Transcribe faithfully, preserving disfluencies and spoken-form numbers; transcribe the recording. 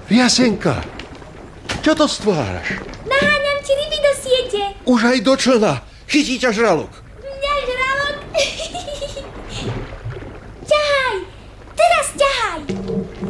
Jasenka, čo to stváraš? Naháňam ti ryby do siete. Už aj do člna. Chytí ťa žralok.